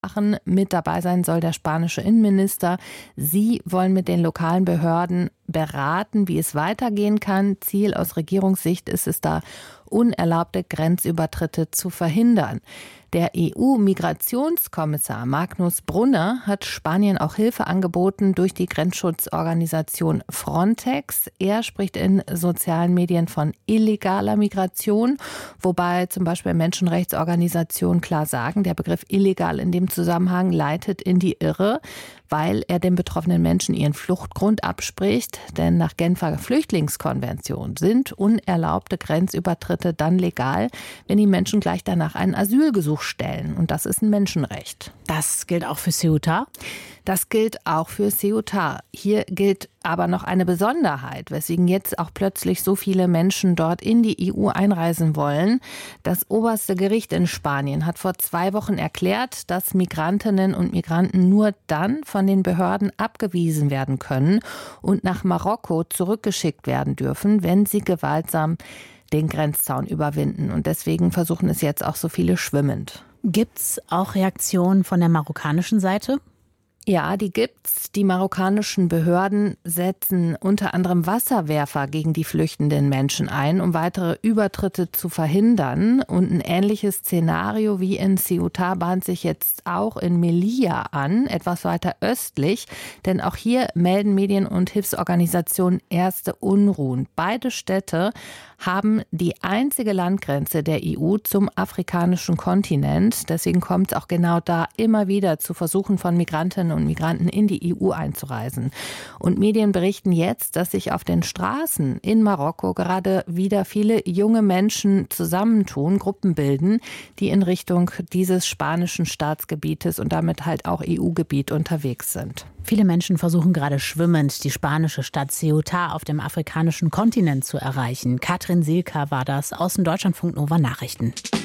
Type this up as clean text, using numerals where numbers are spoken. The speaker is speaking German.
Mit dabei sein soll der spanische Innenminister. Sie wollen mit den lokalen Behörden beraten, wie es weitergehen kann. Ziel aus Regierungssicht ist es da, unerlaubte Grenzübertritte zu verhindern. Der EU-Migrationskommissar Magnus Brunner hat Spanien auch Hilfe angeboten durch die Grenzschutzorganisation Frontex. Er spricht in sozialen Medien von illegaler Migration, wobei zum Beispiel Menschenrechtsorganisationen klar sagen, der Begriff illegal in dem Zusammenhang leitet in die Irre, weil er den betroffenen Menschen ihren Fluchtgrund abspricht. Denn nach Genfer Flüchtlingskonvention sind unerlaubte Grenzübertritte dann legal, wenn die Menschen gleich danach einen Asylgesuch stellen. Und das ist ein Menschenrecht. Das gilt auch für Ceuta? Das gilt auch für Ceuta. Hier gilt aber noch eine Besonderheit, weswegen jetzt auch plötzlich so viele Menschen dort in die EU einreisen wollen. Das oberste Gericht in Spanien hat vor 2 Wochen erklärt, dass Migrantinnen und Migranten nur dann von den Behörden abgewiesen werden können und nach Marokko zurückgeschickt werden dürfen, wenn sie gewaltsam den Grenzzaun überwinden. Und deswegen versuchen es jetzt auch so viele schwimmend. Gibt's auch Reaktionen von der marokkanischen Seite? Ja, die gibt's. Die marokkanischen Behörden setzen unter anderem Wasserwerfer gegen die flüchtenden Menschen ein, um weitere Übertritte zu verhindern. Und ein ähnliches Szenario wie in Ceuta bahnt sich jetzt auch in Melilla an, etwas weiter östlich. Denn auch hier melden Medien und Hilfsorganisationen erste Unruhen. Beide Städte haben die einzige Landgrenze der EU zum afrikanischen Kontinent. Deswegen kommt es auch genau da immer wieder zu Versuchen von Migrantinnen und Migranten in die EU einzureisen. Und Medien berichten jetzt, dass sich auf den Straßen in Marokko gerade wieder viele junge Menschen zusammentun, Gruppen bilden, die in Richtung dieses spanischen Staatsgebietes und damit halt auch EU-Gebiet unterwegs sind. Viele Menschen versuchen gerade schwimmend, die spanische Stadt Ceuta auf dem afrikanischen Kontinent zu erreichen. Katrin Silka war das aus dem Deutschlandfunk Nova Nachrichten.